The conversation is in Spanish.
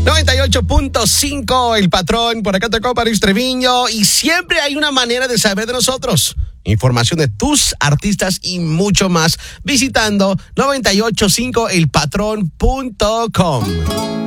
98.5, El Patrón. Por acá tocó París Treviño. Y siempre hay una manera de saber de nosotros. Información de tus artistas y mucho más visitando 985elpatrón.com.